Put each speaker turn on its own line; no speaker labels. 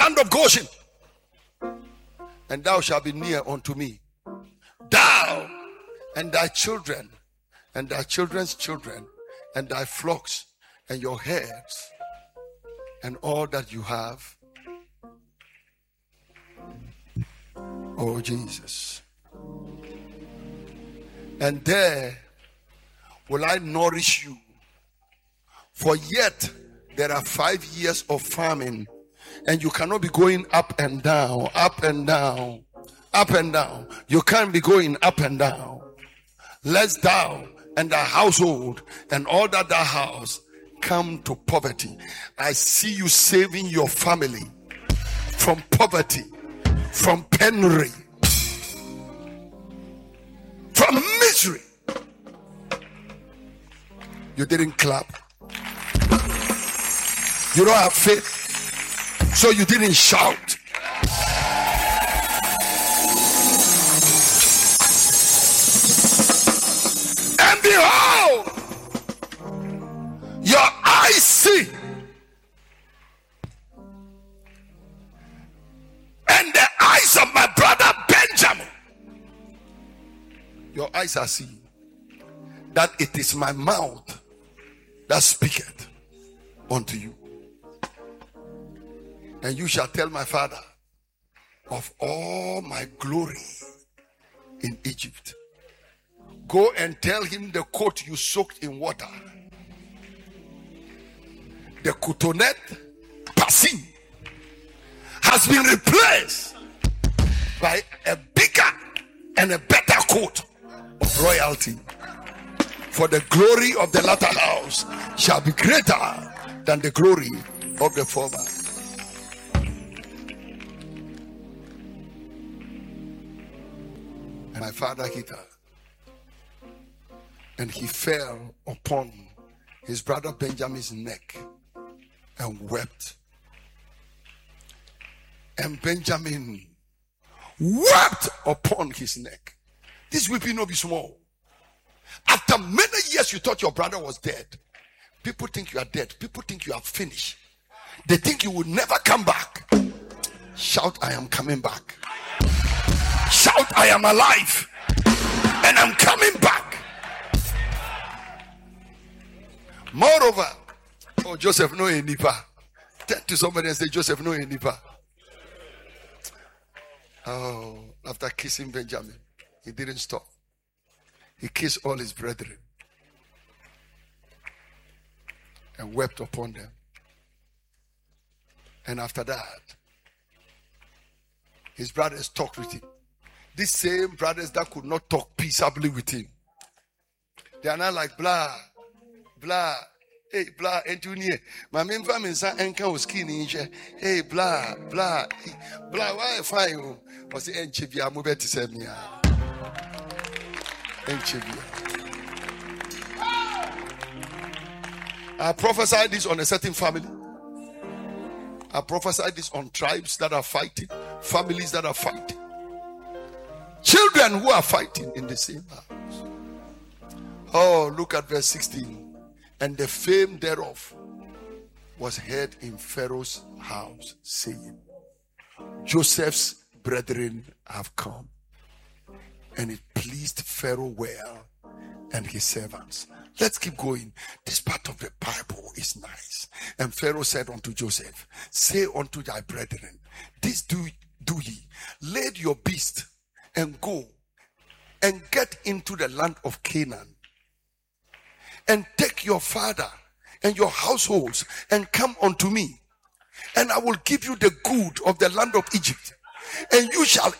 land of Goshen, and thou shalt be near unto me, thou and thy children, and thy children's children, and thy flocks, and your herds, and all that you have. Oh, Jesus. And there will I nourish you. For yet there are 5 years of famine, and you cannot be going up and down, up and down, up and down. You can't be going up and down. Lest thou and thy household and all that thou hast come to poverty. I see you saving your family from poverty, from penury, from misery. You didn't clap. You don't have faith, so you didn't shout. And behold, your eyes see, and the eyes of my brother Benjamin, your eyes are seeing that it is my mouth that speaketh unto you. And you shall tell my father of all my glory in Egypt. Go and tell him the coat you soaked in water, the cotonet passim, has been replaced by a bigger and a better coat of royalty. For the glory of the latter house shall be greater than the glory of the former. And my father hit her, and he fell upon his brother Benjamin's neck and wept. And Benjamin wept upon his neck. This weeping will be small. After many years, you thought your brother was dead. People think you are dead. People think you are finished. They think you will never come back. Shout, I am coming back. Shout, I am alive. And I'm coming back. Moreover, oh, Joseph no enipa. Turn to somebody and say, Joseph no enipa. Oh, after kissing Benjamin, he didn't stop. He kissed all his brethren and wept upon them. And after that, his brothers talked with him. These same brothers that could not talk peaceably with him, they are not like blah, blah, hey, blah, Antonia. My main family is anchor was skinny. Hey, blah, blah, blah, why fine? Was the Enchibia Mubet to send me? I prophesied this on a certain family. I prophesied this on tribes that are fighting, families that are fighting, children who are fighting in the same house. Oh, look at verse 16. And the fame thereof was heard in Pharaoh's house, saying, Joseph's brethren have come. And it pleased Pharaoh well and his servants. Let's keep going. This part of the Bible is nice. And Pharaoh said unto Joseph, say unto thy brethren, this do ye, lade your beast and go and get into the land of Canaan, and take your father and your households and come unto me, and I will give you the good of the land of Egypt, and you shall